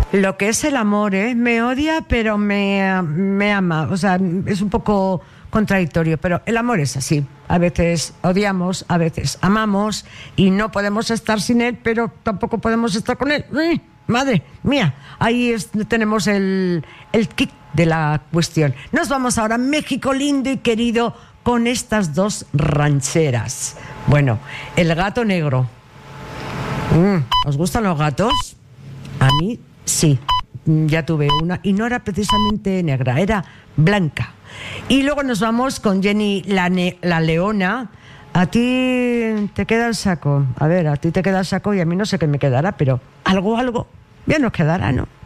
Lo que es el amor, me odia, pero me ama. O sea, es un poco contradictorio, pero el amor es así. A veces odiamos, a veces amamos y no podemos estar sin él, pero tampoco podemos estar con él. Madre mía, ahí tenemos el kick de la cuestión. Nos vamos ahora a México lindo y querido con estas dos rancheras. Bueno, el gato negro. ¿Os gustan los gatos? A mí sí, ya tuve una y no era precisamente negra, era blanca. Y luego nos vamos con Jenny la Leona. A ti te queda el saco. A ver, a ti te queda el saco y a mí no sé qué me quedará, pero algo ya nos quedará, ¿no?